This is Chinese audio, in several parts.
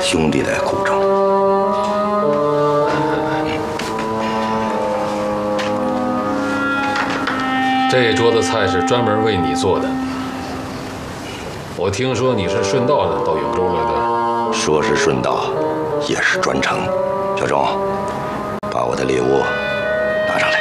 兄弟的苦衷。 这一桌子菜是专门为你做的。我听说你是顺道的到永州来的。 说是顺道，也是专程。小钟，把我的礼物拿上来，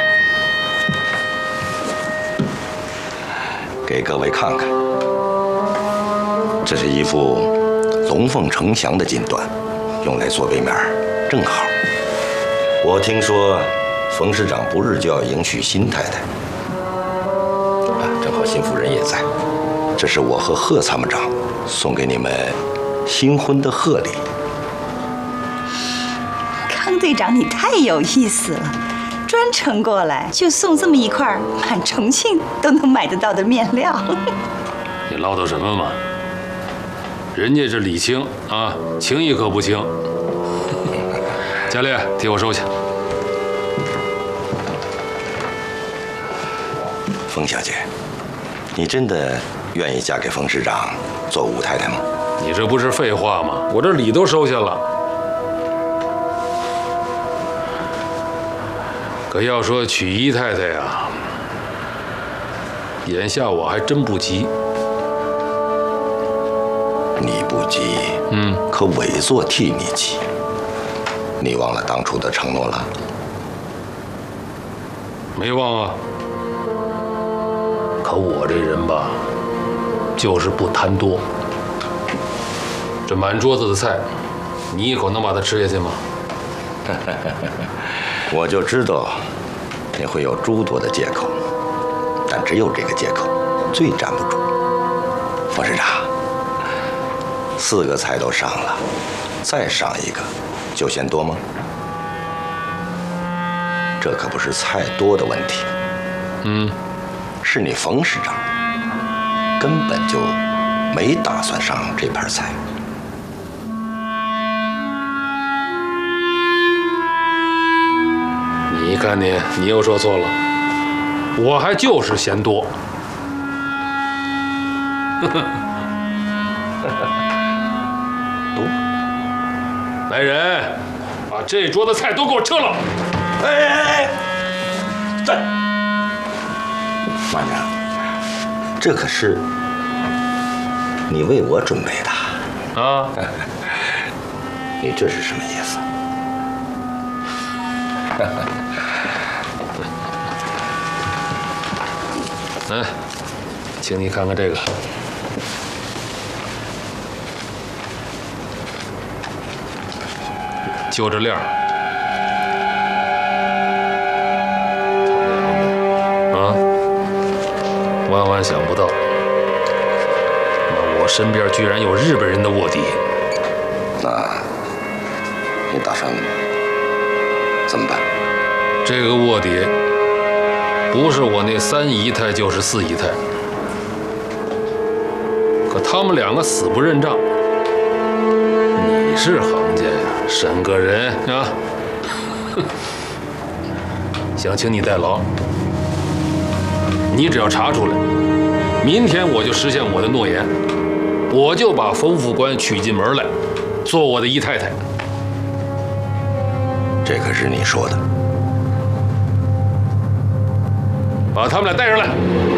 给各位看看。这是一副龙凤呈祥的金缎，用来做杯面正好。我听说冯师长不日就要迎娶新太太，正好新夫人也在。这是我和贺参谋长送给你们新婚的贺礼。 康队长，你太有意思了，专程过来就送这么一块满重庆都能买得到的面料。 你唠叨什么嘛？人家是礼轻啊，情谊可不轻。佳丽，替我收下。 冯小姐，你真的愿意嫁给冯师长做五太太吗？ 你这不是废话吗？我这礼都收下了。可要说娶姨太太呀，眼下我还真不急。 你不急，可委座替你急。你忘了当初的承诺了？ 没忘啊。可我这人吧，就是不贪多。这满桌子的菜，你一口能把它吃下去吗？ 我就知道你会有诸多的借口，但只有这个借口最站不住。冯师长，4个菜都上了，再上一个就嫌多吗？这可不是菜多的问题，是你冯师长根本就没打算上这盘菜。 你看你又说错了，我还就是嫌多。 多， 来人，把这桌子菜都给我撤了！ 哎，站！慢着，这可是你为我准备的啊！ 你这是什么意思？ 来，请你看看这个。就这量，万万想不到，我身边居然有日本人的卧底。 那你打算怎么办？ 这个卧底不是我那3姨太就是4姨太，可他们2个死不认账。你是行家呀，审个人啊，想请你代劳，你只要查出来，明天我就实现我的诺言，我就把冯副官娶进门来，做我的姨太太。 这可是你说的。 把他们俩带上来。